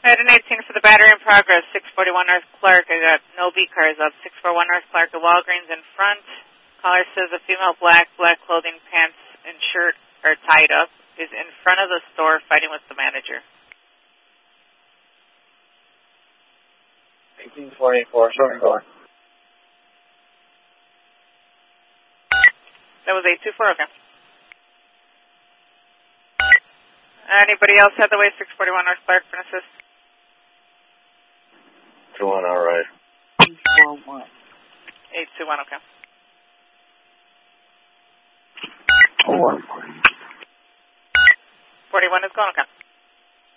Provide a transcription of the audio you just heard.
Head and 18 for the battery in progress, 641 North Clark. I got no B cars up. 641 North Clark, the Walgreens in front. Caller says a female black clothing, pants, and shirt are tied up, is in front of the store fighting with the manager. 1824, short and going. That was 824, okay. Anybody else head the way, 641 North Clark for an assist? 21, all right. 821. 821, okay. 41 is going, okay.